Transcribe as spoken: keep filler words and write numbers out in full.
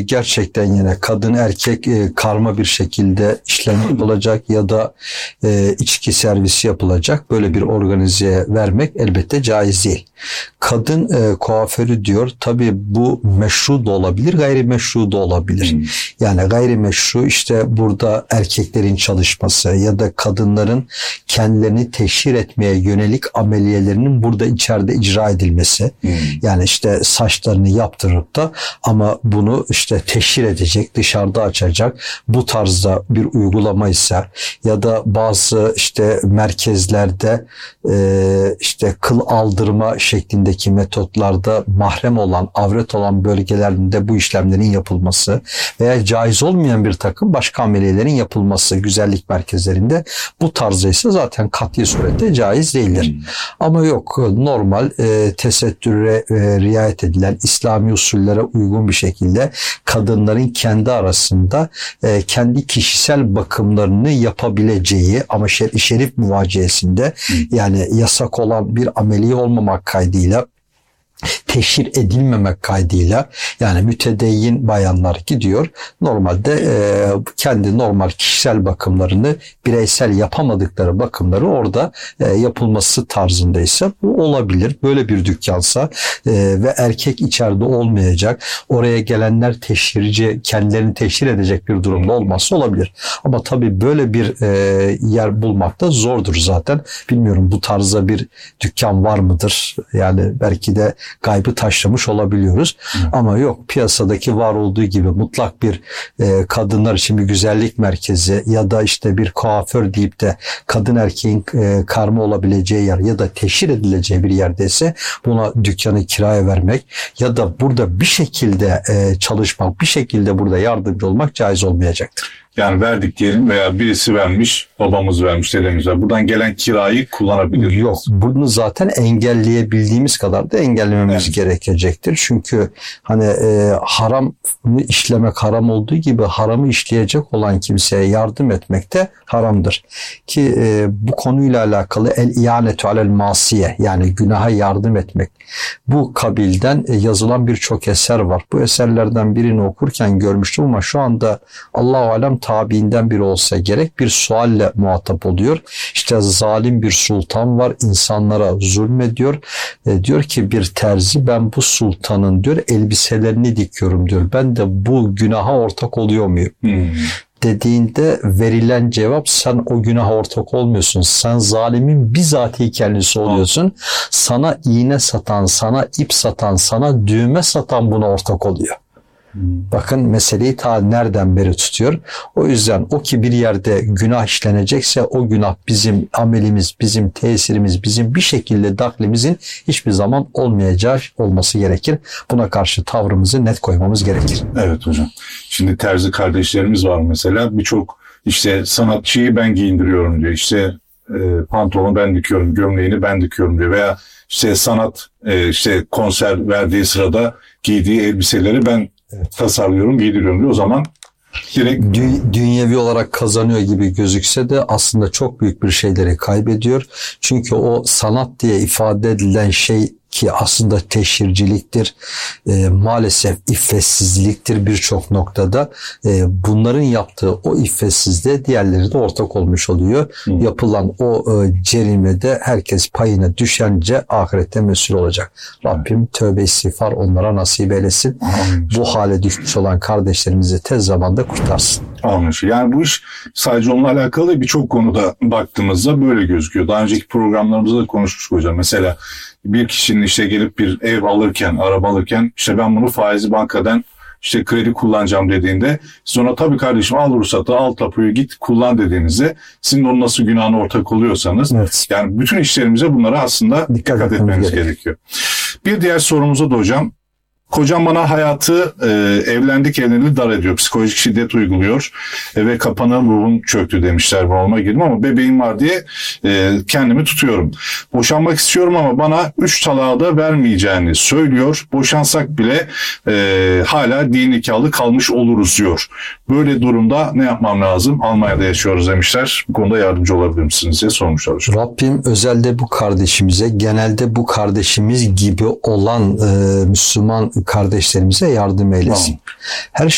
gerçekten yine kadın erkek e, karma bir şekilde işlem yapılacak ya da e, içki servisi yapılacak böyle bir organizeye vermek elbette caiz değil. Kadın e, kuaförü diyor. Tabii bu meşru da olabilir, gayrimeşru da olabilir. Hmm. Yani gayrimeşru işte burada erkeklerin çalışması ya da kadınların kendilerini teşhir etmeye yönelik ameliyelerinin burada içeride icra edilmesi. Hmm. Yani işte saçlarını yaptırıp da ama bunu işte teşhir edecek, dışarıda açacak bu tarzda bir uygulamaysa ya da bazı işte merkezlerde e, işte kıl aldırma şeklindeki metotlarda mahrem olan, avret olan bölgelerinde bu işlemlerin yapılması veya caiz olmayan bir takım başka ameliyelerin yapılması güzellik merkezlerinde bu tarzda ise zaten kat'i surette caiz değildir. Hmm. Ama yok normal e, tesettüre e, riayet edilen İslami usullere uygun bir şekilde kadınların kendi arasında e, kendi kişisel bakımlarını yapabileceği ama şer- şerif muvaciyesinde hmm. yani yasak olan bir ameliye olmamak kaydıyla teşhir edilmemek kaydıyla yani mütedeyyin bayanlar gidiyor. Normalde e, kendi normal kişisel bakımlarını bireysel yapamadıkları bakımları orada e, yapılması tarzındaysa bu olabilir. Böyle bir dükkansa e, ve erkek içeride olmayacak. Oraya gelenler teşhirci, kendilerini teşhir edecek bir durumda olması olabilir. Ama tabii böyle bir e, yer bulmak da zordur zaten. Bilmiyorum bu tarzda bir dükkan var mıdır? Yani belki de gaybı taşlamış olabiliyoruz. Hı. Ama yok piyasadaki var olduğu gibi mutlak bir e, kadınlar için bir güzellik merkezi ya da işte bir kuaför deyip de kadın erkeğin e, karma olabileceği yer ya da teşhir edileceği bir yerdeyse buna dükkanı kiraya vermek ya da burada bir şekilde e, çalışmak, bir şekilde burada yardımcı olmak caiz olmayacaktır. Yani verdik diyelim veya birisi vermiş, babamız vermiş, dedemiz vermiş. Buradan gelen kirayı kullanabilir. Yok, bunu zaten engelleyebildiğimiz kadar da engellememiz evet. gerekecektir. Çünkü hani e, haram işlemek haram olduğu gibi haramı işleyecek olan kimseye yardım etmek de haramdır. Ki e, bu konuyla alakalı el-ianetu alel masiye yani günaha yardım etmek. Bu kabilden e, yazılan birçok eser var. Bu eserlerden birini okurken görmüştüm ama şu anda Allah-u Alem tabiinden biri olsa gerek bir sualle muhatap oluyor. İşte zalim bir sultan var, insanlara zulmediyor. E, diyor ki bir terzi ben bu sultanın diyor elbiselerini dikiyorum diyor. Ben de bu günaha ortak oluyor muyum? Hmm. Dediğinde verilen cevap sen o günaha ortak olmuyorsun. Sen zalimin bizatihi kendisi oluyorsun. Sana iğne satan, sana ip satan, sana düğme satan buna ortak oluyor. Bakın meseleyi ta nereden beri tutuyor. O yüzden o ki bir yerde günah işlenecekse o günah bizim amelimiz, bizim tesirimiz, bizim bir şekilde daklimizin hiçbir zaman olmayacağı olması gerekir. Buna karşı tavrımızı net koymamız gerekir. Evet hocam. Şimdi terzi kardeşlerimiz var mesela. Birçok işte sanatçıyı ben giyindiriyorum diyor. İşte e, pantolonu ben dikiyorum, gömleğini ben dikiyorum diyor. Veya işte sanat e, işte konser verdiği sırada giydiği elbiseleri ben evet. tasarlıyorum, giydiriyorum diyor. O zaman direkt Dü- dünyevi olarak kazanıyor gibi gözükse de aslında çok büyük bir şeyleri kaybediyor. Çünkü o sanat diye ifade edilen şey ki aslında teşhirciliktir, e, maalesef iffetsizliktir birçok noktada. E, bunların yaptığı o iffetsizliğe diğerleri de ortak olmuş oluyor. Hı. Yapılan o e, cerimede herkes payına düşence ahirette mesul olacak. Rabbim tövbe istiğfar onlara nasip eylesin. Amin. Bu hale düşmüş olan kardeşlerimizi tez zamanda kurtarsın. Anlaşılıyor. Yani bu iş sadece onunla alakalı birçok konuda baktığımızda böyle gözüküyor. Daha önceki programlarımızda da konuşmuştuk hocam. Mesela bir kişinin işte gelip bir ev alırken, araba alırken işte ben bunu faizli bankadan işte kredi kullanacağım dediğinde sonra tabii kardeşim al ruhsatı, al tapuyu git kullan dediğinizde sizin onun nasıl günahına ortak oluyorsanız evet. yani bütün işlerimize bunlara aslında dikkat, dikkat etmeniz gerekiyor. gerekiyor. Bir diğer sorumuza da hocam. Kocam bana hayatı e, evlendik evlenildi dar ediyor. Psikolojik şiddet uyguluyor e, ve kapana ruhum çöktü demişler. Bunalıma girdim ama bebeğim var diye e, kendimi tutuyorum. Boşanmak istiyorum ama bana üç talağı da vermeyeceğini söylüyor. Boşansak bile e, hala din nikahlı kalmış oluruz diyor. Böyle durumda ne yapmam lazım? Almanya'da yaşıyoruz demişler. Bu konuda yardımcı olabilir misiniz diye sormuşlar hocam. Rabbim özelde bu kardeşimize, genelde bu kardeşimiz gibi olan e, Müslüman kardeşlerimize yardım eylesin. Tamam. Her